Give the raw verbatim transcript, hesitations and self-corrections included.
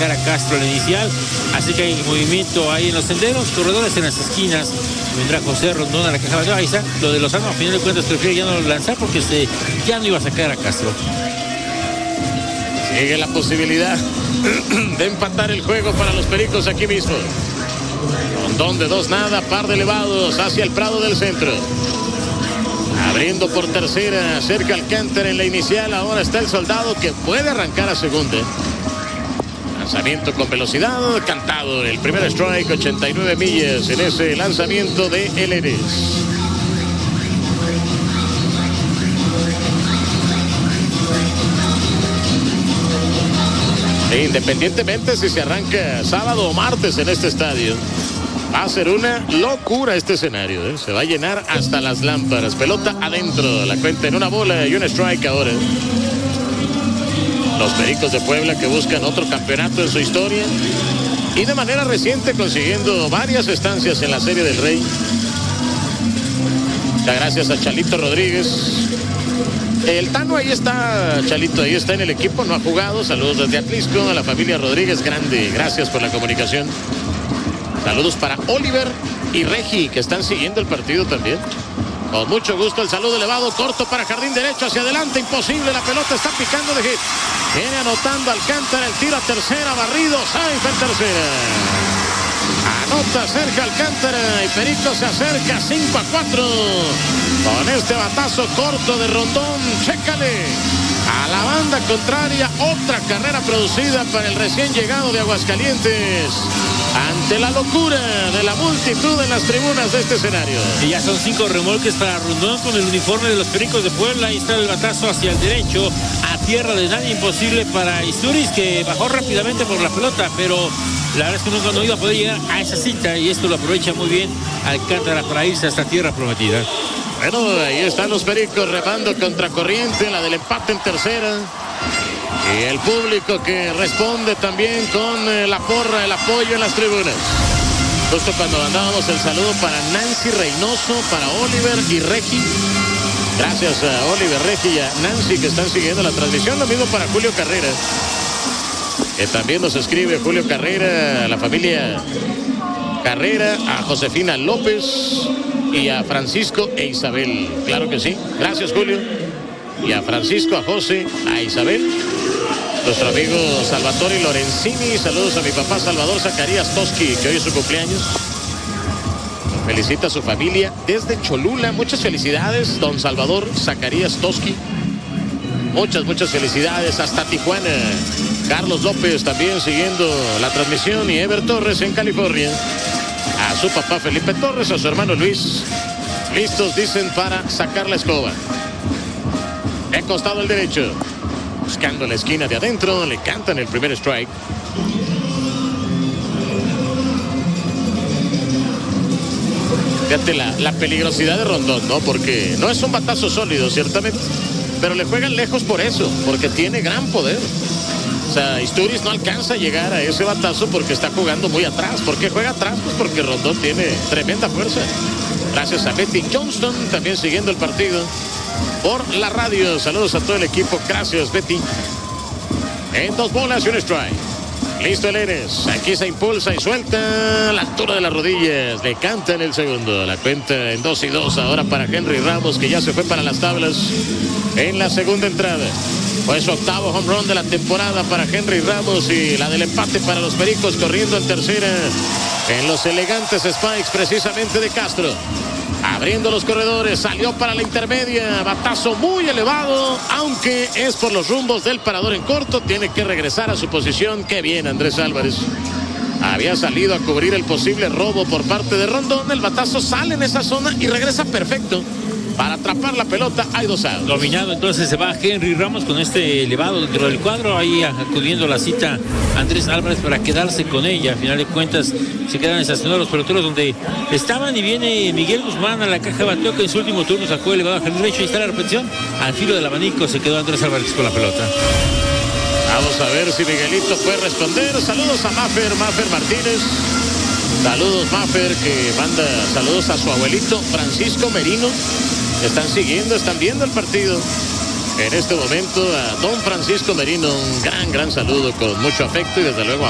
sacar a Castro al inicial, así que hay movimiento ahí en los senderos, corredores en las esquinas. Vendrá José Rondón a la caja bateo. Ahí está, lo de Lozano a final de cuentas prefiere ya no lanzar porque se, ya no iba a sacar a Castro. Sigue la posibilidad de empatar el juego para los Pericos aquí mismo. Rondón de dos nada, par de elevados hacia el Prado del centro. Abriendo por tercera, cerca Alcántara en la inicial. Ahora está el Soldado que puede arrancar a segunda. Lanzamiento con velocidad, cantado. El primer strike, ochenta y nueve millas en ese lanzamiento de El Eres. E independientemente si se arranca sábado o martes en este estadio, va a ser una locura este escenario, ¿eh? Se va a llenar hasta las lámparas. Pelota adentro, la cuenta en una bola y un strike ahora. Los Pericos de Puebla que buscan otro campeonato en su historia y de manera reciente consiguiendo varias estancias en la Serie del Rey. Muchas gracias a Chalito Rodríguez. El Tano ahí está, Chalito, ahí está en el equipo, no ha jugado. Saludos desde Atlisco a la familia Rodríguez, grande. Gracias por la comunicación. Saludos para Oliver y Regi que están siguiendo el partido también. Con mucho gusto el saludo elevado, corto para jardín derecho, hacia adelante, imposible, la pelota está picando de hit. Viene anotando Alcántara, el tiro a tercera, barrido, Sainz en tercera. Anota cerca Alcántara y Perico se acerca cinco a cuatro. Con este batazo corto de Rondón, chécale. A la banda contraria, otra carrera producida para el recién llegado de Aguascalientes. Ante la locura de la multitud en las tribunas de este escenario. Y ya son cinco remolques para Rondón con el uniforme de los Pericos de Puebla. Ahí está el batazo hacia el derecho, a tierra de nadie, imposible para Izturis, que bajó rápidamente por la pelota, pero la verdad es que nunca no iba a poder llegar a esa cita, y esto lo aprovecha muy bien Alcántara para irse hasta tierra prometida. Bueno, ahí están los Pericos remando contra corriente, la del empate en tercera. Y el público que responde también con eh, la porra, el apoyo en las tribunas. Justo cuando mandábamos el saludo para Nancy Reynoso, para Oliver y Regi. Gracias a Oliver, Regi y a Nancy que están siguiendo la transmisión. Lo mismo para Julio Carrera, que también nos escribe Julio Carrera, a la familia Carrera, a Josefina López y a Francisco e Isabel. Claro que sí. Gracias, Julio. Y a Francisco, a José, a Isabel. Nuestro amigo Salvatore Lorenzini. Saludos a mi papá Salvador Zacarías Toski, que hoy es su cumpleaños. Felicita a su familia desde Cholula. Muchas felicidades, don Salvador Zacarías Toski. Muchas, muchas felicidades hasta Tijuana. Carlos López también siguiendo la transmisión, y Ever Torres en California. A su papá Felipe Torres, a su hermano Luis. Listos, dicen, para sacar la escoba. De costado el derecho. Buscando la esquina de adentro, le cantan el primer strike. Fíjate la, la peligrosidad de Rondón, ¿no? Porque no es un batazo sólido, ciertamente, pero le juegan lejos por eso, porque tiene gran poder. O sea, Izturis no alcanza a llegar a ese batazo porque está jugando muy atrás. ¿Por qué juega atrás? Pues porque Rondón tiene tremenda fuerza. Gracias a Betty Johnston, también siguiendo el partido por la radio. Saludos a todo el equipo. Gracias, Betty. En dos bolas y un strike. Listo el Eres. Aquí se impulsa y suelta a la altura de las rodillas. Le canta en el segundo. La cuenta en dos y dos ahora para Henry Ramos, que ya se fue para las tablas en la segunda entrada. Fue su octavo home run de la temporada para Henry Ramos, y la del empate para los Pericos, corriendo en tercera en los elegantes spikes precisamente de Castro. Abriendo los corredores, salió para la intermedia, batazo muy elevado, aunque es por los rumbos del parador en corto, tiene que regresar a su posición. Qué bien Andrés Álvarez. Había salido a cubrir el posible robo por parte de Rondón, el batazo sale en esa zona y regresa perfecto para atrapar la pelota. Hay dos outs. Dominado, entonces se va Henry Ramos con este elevado dentro del cuadro, ahí acudiendo a la cita Andrés Álvarez para quedarse con ella. A final de cuentas se quedan estacionados los peloteros donde estaban, y viene Miguel Guzmán a la caja de bateo, que en su último turno sacó elevado a Henry derecho. Ahí está la repetición, al filo del abanico se quedó Andrés Álvarez con la pelota. Vamos a ver si Miguelito puede responder. Saludos a Mafer, Mafer Martínez. Saludos Mafer, que manda saludos a su abuelito Francisco Merino. Están siguiendo, están viendo el partido en este momento. A don Francisco Merino, un gran, gran saludo con mucho afecto, y desde luego a